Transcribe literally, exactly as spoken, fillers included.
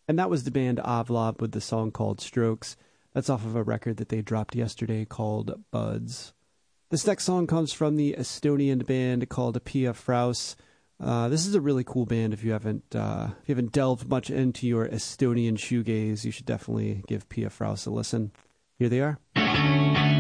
And that was the band Avlov with the song called Strokes. That's off of a record that they dropped yesterday called Buds. This next song comes from the Estonian band called Pia Fraus. Uh, this is a really cool band. If you haven't uh, if you haven't delved much into your Estonian shoegaze, you should definitely give Pia Fraus a listen. Here they are.